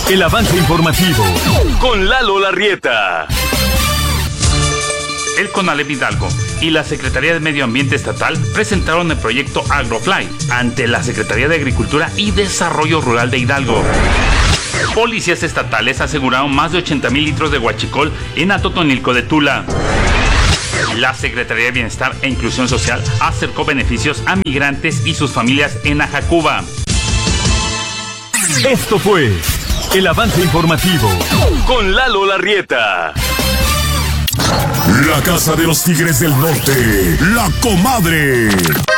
El avance informativo con Lalo Larrieta. El CONALEP Hidalgo y la Secretaría de Medio Ambiente Estatal presentaron el proyecto AgroFly ante la Secretaría de Agricultura y Desarrollo Rural de Hidalgo. Policías estatales aseguraron más de 80,000 litros de huachicol en Atotonilco de Tula. La Secretaría de Bienestar e Inclusión Social acercó beneficios a migrantes y sus familias en Ajacuba. Esto fue el avance informativo con Lalo Larrieta. La Casa de los Tigres del Norte, La Comadre.